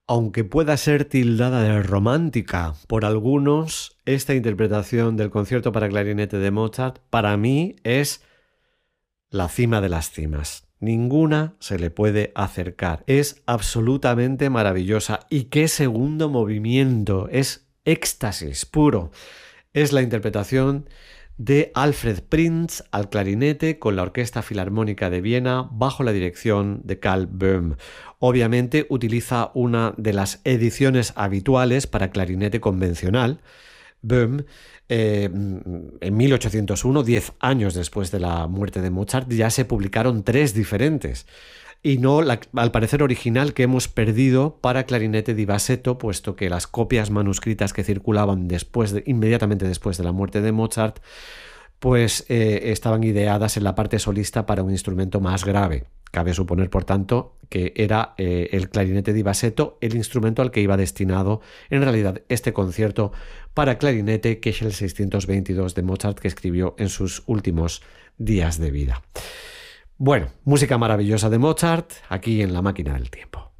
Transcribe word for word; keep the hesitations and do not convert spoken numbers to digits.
Aunque pueda ser tildada de romántica por algunos, esta interpretación del concierto para clarinete de Mozart para mí es la cima de las cimas. Ninguna se le puede acercar. Es absolutamente maravillosa. ¿Y qué segundo movimiento? Es éxtasis puro. Es la interpretación de Alfred Prinz al clarinete con la Orquesta Filarmónica de Viena bajo la dirección de Karl Böhm. Obviamente utiliza una de las ediciones habituales para clarinete convencional. Böhm, eh, en mil ochocientos uno, diez años después de la muerte de Mozart, ya se publicaron tres diferentes. Y no la, al parecer original que hemos perdido para clarinete di bassetto, puesto que las copias manuscritas que circulaban después de, inmediatamente después de la muerte de Mozart, pues eh, estaban ideadas en la parte solista para un instrumento más grave. Cabe suponer, por tanto, que era eh, el clarinete di bassetto el instrumento al que iba destinado en realidad este concierto para clarinete, que es el seiscientos veintidós de Mozart, que escribió en sus últimos días de vida. Bueno, música maravillosa de Mozart, aquí en La Máquina del Tiempo.